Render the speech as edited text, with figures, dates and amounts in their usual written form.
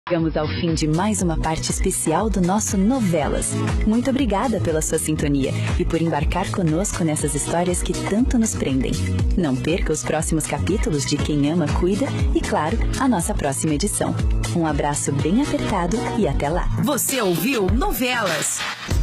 Chegamos ao fim de mais uma parte especial do nosso Novelas. Muito obrigada pela sua sintonia e por embarcar conosco nessas histórias que tanto nos prendem. Não perca os próximos capítulos de Quem Ama Cuida e, claro, a nossa próxima edição. Um abraço bem apertado e até lá. Você ouviu Novelas.